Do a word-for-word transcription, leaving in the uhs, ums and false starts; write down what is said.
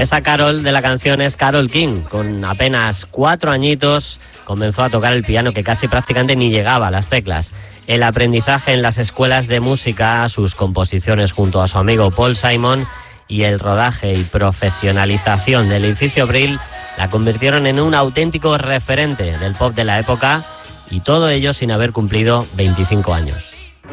Esa Carol de la canción es Carole King. Con apenas cuatro añitos comenzó a tocar el piano, que casi prácticamente ni llegaba a las teclas. El aprendizaje en las escuelas de música, sus composiciones junto a su amigo Paul Simon y el rodaje y profesionalización del edificio Brill la convirtieron en un auténtico referente del pop de la época, y todo ello sin haber cumplido veinticinco años.